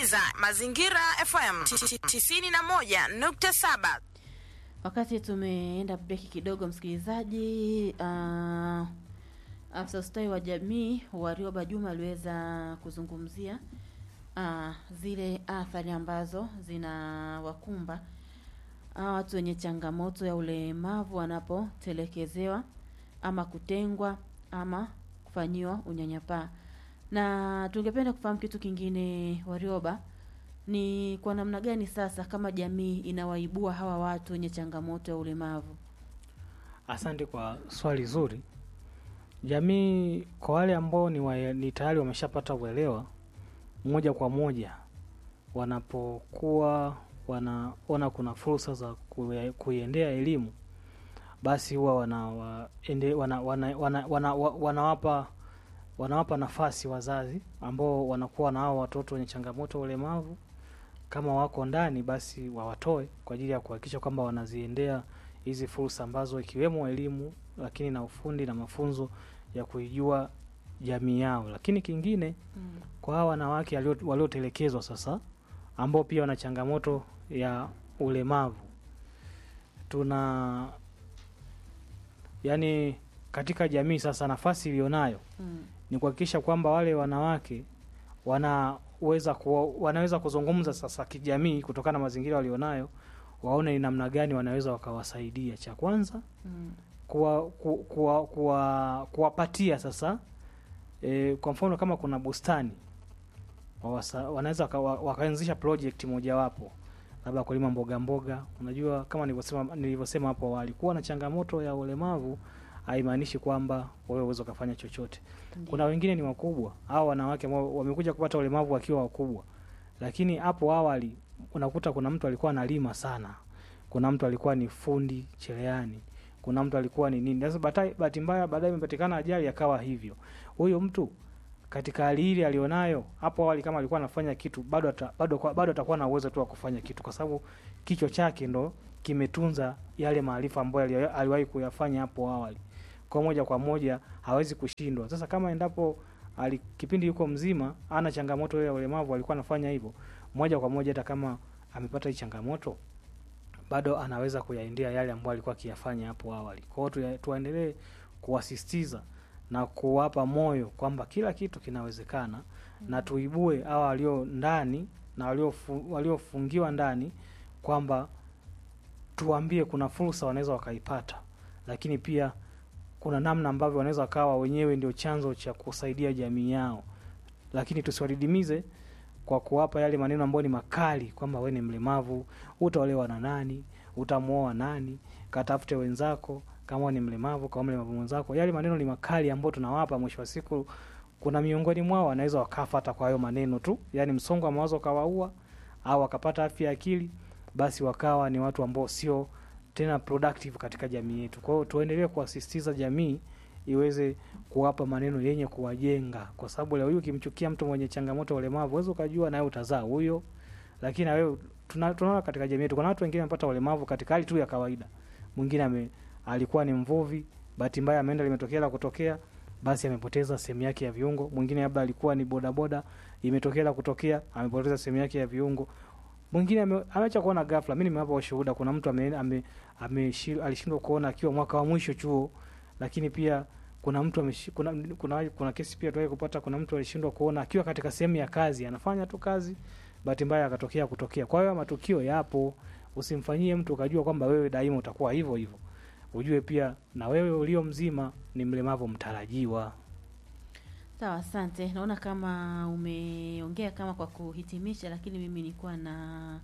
unasikiliza Mazingira FM 91.7. Wakati tumeenda break kidogo, msikilizaji, afisa ustawi wa jamii Warioba Juma aliweza kuzungumzia zile athari ambazo zinawakumba watu wenye changamoto ya ulemavu wanapotelekezewa ama kutengwa ama kufanyiwa unyanyapaa. Na tungependa kufahamu kitu kingine, Warioba, ni kwa namna gani sasa kama jamii inawaibua hawa watu wenye changamoto ya ulemavu? Asante kwa swali zuri. Jamii kwa wale ambao ni tayari wameshapata uelewa, moja kwa moja wanapokuwa wanaona kuna fursa za kuiendea elimu, basi huwa wanawapa nafasi wazazi ambao wanakuwa na hao watoto wenye changamoto ya ulemavu. Kama wako ndani, basi wawatoe kwa ajili ya kuhakikisha kwamba wanaziendea hizi fursa ambazo ikiwemo elimu, lakini na ufundi na mafunzo ya kuijua jamii yao. Lakini kingine kwa hawa wanawake waliotelekezwa sasa, ambao pia wana changamoto ya ulemavu, yani katika jamii sasa nafasi ilionayo ni kuhakikisha kwamba wale wanawake wanaweza kuzungumza sasa kijamii kutokana na mazingira walionayo, waone ni namna gani wanaweza wakawasaidia. Cha kwanza kuwapatia sasa kwa mfano kama kuna bustani, wanaweza wakaanzisha project moja wapo, labda kulima mboga. Unajua kama nilivyosema hapo awali, kuwa na changamoto ya ulemavu haimaanishi kwamba wewe uwezo kufanya chochote. Kuna wengine ni wakubwa, hao wanawake wamekuja kupata ulemavu wakiwa wakubwa, lakini hapo awali unakuta kuna mtu alikuwa analima sana, kuna mtu alikuwa ni fundi cherehani, kuna mtu alikuwa ni nini. Sasa bahati mbaya baadaye imepatikana ajali akawa hivyo. Huyo mtu katika hali ile alionayo hapo awali, kama alikuwa anafanya kitu, bado atakuwa na uwezo tu wa kufanya kitu, kwa sababu kichwa chake ndo kimetunza yale maarifa ambayo aliwahi kuyafanya hapo awali. Kwa moja hawezi kushindwa. Sasa kama endapo kipindi yuko mzima ana changamoto ya ulemavu, alikuwa anafanya hivyo, moja kwa moja hata kama amepata hii changamoto, bado anaweza kuyaendea yale ambayo alikuwa akiyafanya hapo awali. Kwa hiyo tuendelee kuwasisitiza na kuwapa moyo kwamba kila kitu kinawezekana, na tuibue hawa walio ndani na waliofungiwa ndani, kwamba tuambie kuna fursa wanaweza wakaipata, lakini pia kuna namna ambavyo wanaweza kawa wenyewe ndio chanzo cha kusaidia jamii yao. Lakini tusiwadidimize kwa kuwapa yale maneno ambayo ni makali, kwamba wewe ni mlemavu, utaolewa na nani, utamuoa nani, katafute wenzako kama ni mlemavu, kama mlemavu mwenzako. Yale maneno ni makali ambayo tunawapa, mwisho wa siku kuna miongoni mwao wanaweza wakafa hata kwa hayo maneno tu. Yani msongo wa mawazo kawaua, au wakapata afya ya akili, basi wakawa ni watu ambao sio tena productive katika jamii yetu. Kwa hiyo tuendelee kuasisitiza jamii iweze kuwapa maneno yenye kuwajenga, kwa sababu leo ukimchukia mtu mwenye changamoto ya ulemavu, wewe ukajua nawe utazaa huyo. Lakini na wewe tunaona katika jamii yetu kuna watu wengine wamepata ulemavu katika hali tu ya kawaida. Mwingine alikuwa ni mvuvi, bahati mbaya ameenda limetokea kutokea, basi amepoteza sehemu yake ya viungo. Mwingine labda alikuwa ni bodaboda, imetokea kutokea, amepoteza sehemu yake ya viungo. Mwingine ameacha kuona ghafla. Mimi nimewapa ushuhuda, kuna mtu alishindwa kuona akiwa mwaka wa mwisho chuo, lakini pia kuna mtu kuna kesi pia tuwahi kupata, kuna mtu alishindwa kuona akiwa katika sehemu ya kazi, anafanya tu kazi, bahati mbaya kutokea. Kwa hiyo matukio yapo, usimfanyie mtu ukajua kwamba wewe daima utakuwa hivyo hivyo. Ujue pia na wewe ulio mzima ni mlemavu mtarajiwa. Sawa, asante. Naona kama umeongea kama kwa kuhitimisha, lakini mimi nilikuwa na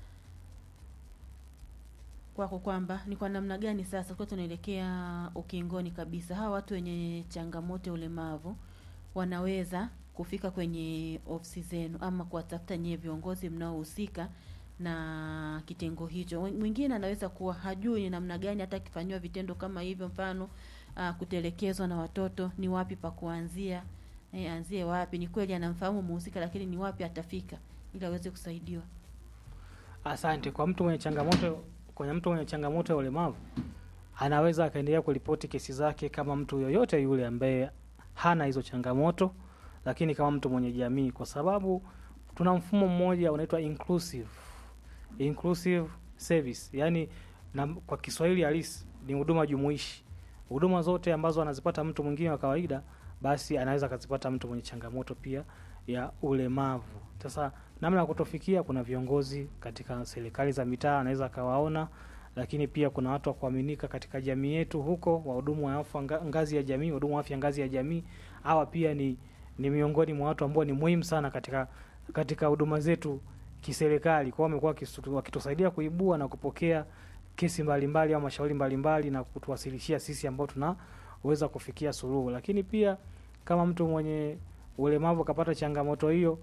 kwamba ni kwa namna gani sasa kwa tunaelekea ukingoni kabisa, hawa watu wenye changamoto ya ulemavu wanaweza kufika kwenye ofisi zenu ama kuwatafuta nyie viongozi mnaohusika na kitengo hicho. Mwingine anaweza kuwa hajui ni namna gani hata kifanywa vitendo kama hivyo, mfano kutelekezwa na watoto, ni wapi pa kuanzia, anzie wapi? Ni kweli anamfahamu mhusika, lakini ni wapi atafika ili aweze kusaidiwa? Asante. Kwa mtu mwenye changamoto ya ulemavu, anaweza akaendelea kuripoti kesi zake kama mtu yoyote yule ambaye hana hizo changamoto, lakini kama mtu mwenye jamii, kwa sababu tuna mfumo mmoja unaitwa inclusive service, yani kwa Kiswahili halisi ni huduma jumuishi. Huduma zote ambazo anazipata mtu mwingine wa kawaida, basi anaweza kuzipata mtu mwenye changamoto pia ya ulemavu. Sasa namna ya kutofikia, kuna viongozi katika serikali za mitaa anaweza kawaona, lakini pia kuna watu wa kuaminika katika jamii yetu huko, wahudumu wa afya ngazi ya jamii, wahudumu wa afya ngazi ya jamii. Hawa pia ni miongoni mwa watu ambao ni muhimu sana katika huduma zetu kiserikali. Kwa wamekuwa wakitusaidia kuibua na kupokea kesi mbalimbali au mashauri mbalimbali na kutuwasilishia sisi ambao tunaweza kufikia suluhu. Lakini pia kama mtu mwenye ulemavu kapata changamoto hiyo,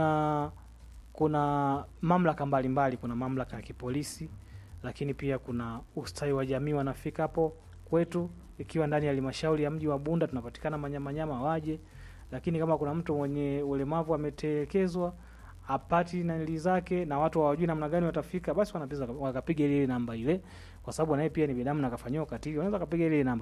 kuna mamlaka mbalimbali, kuna mamlaka ya kipolisi, lakini pia kuna ustawi wa jamii wanafika hapo kwetu. Ikiwa ndani ya halmashauri ya mji wa Bunda tunapatikana Manyamanyama, waje. Lakini kama kuna mtu mwenye ulemavu ametelekezwa, apati nali zake na watu hawajui namna gani watafika, basi wanapeza wakapiga ile namba ile, kwa sababu naye pia ni binadamu na kafanywa ukatili, wanaweza kupiga ile namba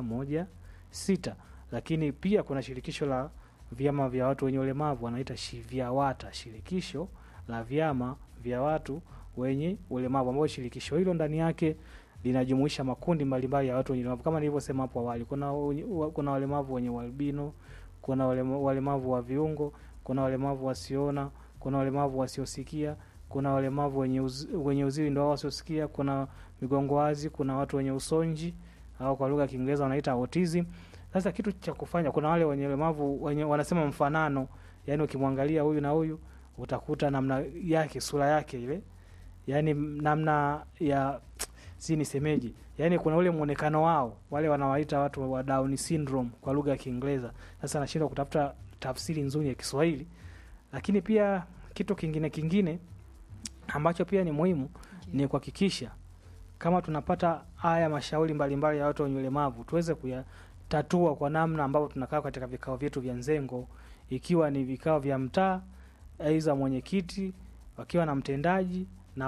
116. Lakini pia kuna shirikisho la vyama vya watu wenye ulemavu, wanaita SHIVYAWATA, shirikisho la vyama vya watu wenye ulemavu, ambao shirikisho hilo ndani yake linajumuisha makundi mbalimbali ya watu wenye ulemavu. Kama nilivyosema hapo awali, kuna walemavu wenye albino, kuna walemavu wa viungo, kuna walemavu wasiona, kuna walemavu wasiosikia, kuna walemavu wenye uziwi ndio wasiosikia, kuna migongo wazi, kuna watu wenye usonji au kwa lugha ya Kiingereza wanaita autism. Sasa kitu cha kufanya, kuna wale wenye ulemavu wenye wanasema mfanano, yani ukimwangalia huyu na huyu utakuta namna yake, sura yake ile, yani namna ya nisemeje, yani kuna ule muonekano wao, wale wanawaita watu wa Down syndrome kwa lugha ya Kiingereza. Sasa nashindwa kutafuta tafsiri nzuri ya Kiswahili. Lakini pia kitu kingine ambacho pia ni muhimu ni kuhakikisha kama tunapata haya mashauri mbalimbali ya watu wenye ulemavu, tuweze kuyatatua kwa namna ambayo tunakaa katika vikao vyetu vya Nzengo, ikiwa ni vikao vya mtaa, aidha mwenyekiti wakiwa na mtendaji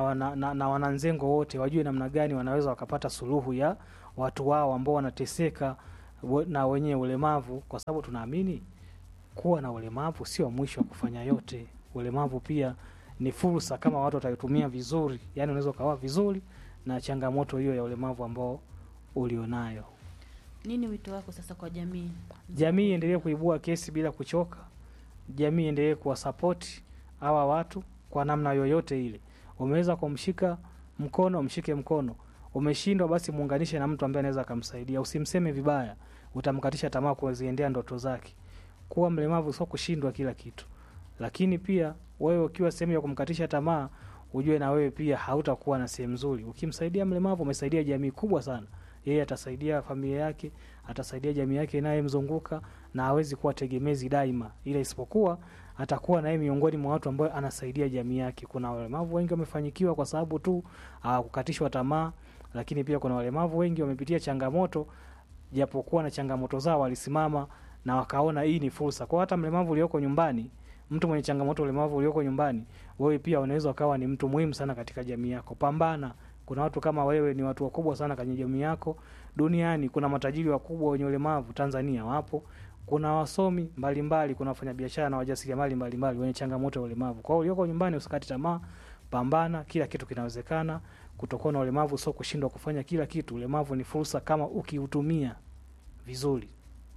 na wananzengo wote wajue namna gani wanaweza wakapata suluhu ya watu wao ambao wanateseka na wenye ulemavu, kwa sababu tunaamini kuwa na ulemavu sio mwisho wa kufanya yote. Ulemavu pia ni fursa kama watu wataitumia vizuri. Yani unaweza kawa vizuri na changamoto hiyo ya ulemavu ambao ulionayo. Nini wito wako sasa kwa jamii? Jamii endelee kuibua kesi bila kuchoka. Jamii endelee kuwasupport hawa watu kwa namna yoyote ile. Umeweza kumshika mkono, mshike mkono. Umeshindwa, basi muunganishe na mtu ambaye anaweza kumsaidia. Usimseme vibaya, utamkatisha tamaa kuziendea ndoto zake. Kuwa mlemavu sio kushindwa kila kitu. Lakini pia wewe ukiwa sehemu ya kumkatisha tamaa, ujue na wewe pia hautakuwa na sehemu nzuri. Ukimsaidia mlemavu, umesaidia jamii kubwa sana. Yeye atasaidia familia yake, atasaidia jamii yake inayomzunguka, na hawezi kuwa tegemezi daima. Ila isipokuwa atakuwa naye miongoni mwa watu ambao anasaidia jamii yake. Kuna walemavu wengi wamefanikiwa kwa sababu tu kukatishwa tamaa, lakini pia kuna walemavu wengi wamepitia changamoto, japokuwa na changamoto zao walisimama na wakaona hii ni fursa. Kwa hata mlemavu ulioko nyumbani, mtu mwenye changamoto ulemavu ulioko nyumbani, wewe pia unaweza ukawa ni mtu muhimu sana katika jamii yako. Pambana. Kuna watu kama wewe ni watu wakubwa sana kwenye jamii yako. Duniani kuna matajiri wakubwa wenye ulemavu, Tanzania wapo. Kuna wasomi mbalimbali, kuna wafanyabiashara na wajasiriamali mbalimbali wenye changamoto ya ulemavu. Kwa hiyo ulioko nyumbani usikate tamaa, pambana, kila kitu kinawezekana. Kutokuwa na ulemavu sio kushindwa kufanya kila kitu. Ulemavu ni fursa kama ukiutumia vizuri.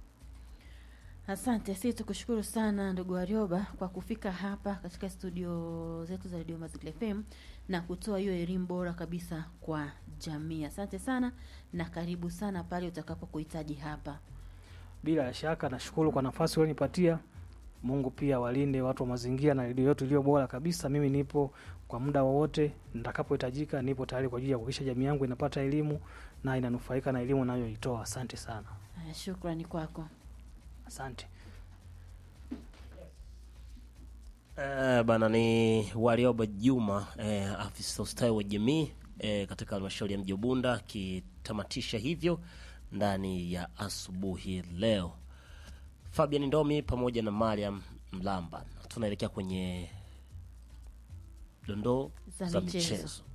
Asante, sisi tukushukuru sana ndugu Warioba kwa kufika hapa katika studio zetu za Radio Mazingira FM na kutoa hiyo elimu bora kabisa kwa jamii. Asante sana na karibu sana pale utakapokuhitaji hapa. Bila shaka nashukuru kwa nafasi ulionipatia. Mungu pia walinde watu wa mazingira na radio yetu iliyo bora kabisa. Mimi nipo kwa muda wowote nitakapohitajika, nipo tayari kwa ajili ya kuhakikisha jamii yangu inapata elimu na inanufaika na elimu ninayoitoa. Asante sana. Shukrani kwako. Asante. Bana ni Warioba Juma, afisa ustawi wa jamii katika halmashauri ya mji Bunda, kitamatisha hivyo ndani ya asubuhi leo. Fabian Ndomi pamoja na Mariam Mlamba tunaelekea kwenye dondoo za michezo.